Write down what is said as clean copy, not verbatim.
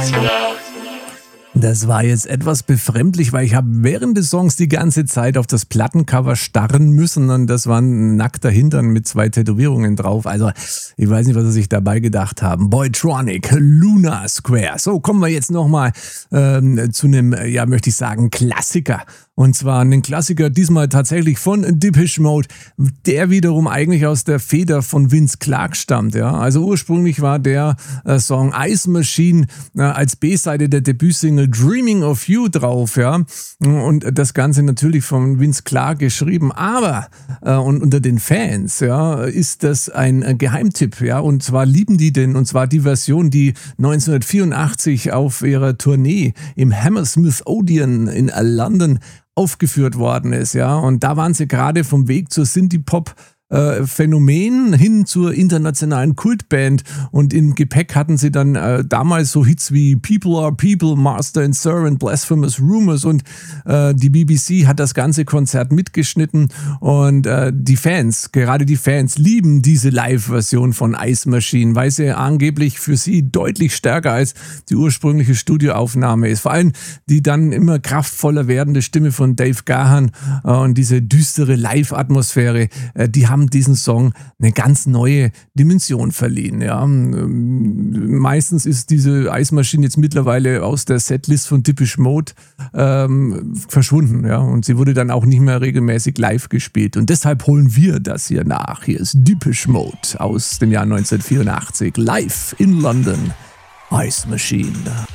Das war jetzt etwas befremdlich, weil ich habe während des Songs die ganze Zeit auf das Plattencover starren müssen und das war ein nackter Hintern mit 2 Tätowierungen drauf. Also ich weiß nicht, was sie sich dabei gedacht haben. Boytronic, Luna Square. So, kommen wir jetzt nochmal zu einem, ja möchte ich sagen, Klassiker. Und zwar einen Klassiker, diesmal tatsächlich von Depeche Mode, der wiederum eigentlich aus der Feder von Vince Clarke stammt. Ja? Also ursprünglich war der Song Ice Machine als B-Seite der Debütsingle Dreaming of You drauf. Ja? Und das Ganze natürlich von Vince Clarke geschrieben. Aber und unter den Fans ja, ist das ein Geheimtipp. Ja? Und zwar lieben die den, und zwar die Version, die 1984 auf ihrer Tournee im Hammersmith Odeon in London aufgeführt worden ist, ja, und da waren sie gerade vom Weg zur Synthie-Pop Phänomen hin zur internationalen Kultband und im Gepäck hatten sie dann damals so Hits wie People Are People, Master and Servant, Blasphemous Rumors und die BBC hat das ganze Konzert mitgeschnitten und die Fans, gerade die Fans lieben diese Live-Version von Ice Machine, weil sie angeblich für sie deutlich stärker als die ursprüngliche Studioaufnahme ist. Vor allem die dann immer kraftvoller werdende Stimme von Dave Gahan und diese düstere Live-Atmosphäre, die haben diesen Song eine ganz neue Dimension verliehen. Ja. Meistens ist diese Eismaschine jetzt mittlerweile aus der Setlist von Depeche Mode verschwunden. Ja. Und sie wurde dann auch nicht mehr regelmäßig live gespielt. Und deshalb holen wir das hier nach. Hier ist Depeche Mode aus dem Jahr 1984. Live in London. Ice Machine.